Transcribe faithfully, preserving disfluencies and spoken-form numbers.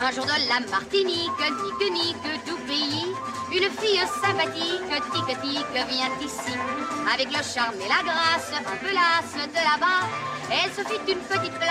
Un jour de la Martinique, nique nique tout pays, une fille sympathique, tic tic, vient ici. Avec le charme et la grâce, un peu lasse de là-bas, elle se fit une petite place.